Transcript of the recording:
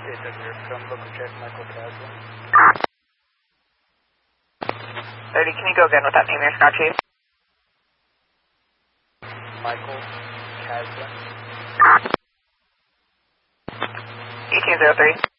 From local check, Michael Caslin. 30, can you go again with that name, your Scout Chief? Michael Caslin. 1803.